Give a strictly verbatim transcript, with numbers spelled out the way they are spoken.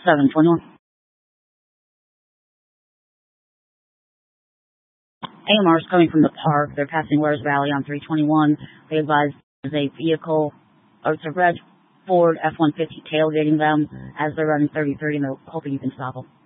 seven twenty-one. A M R is coming from the park. They're passing Wares Valley on three twenty-one. They advise there's a vehicle, or it's a red Ford F one fifty tailgating them as they're running thirty thirty, and they're hoping you can stop them.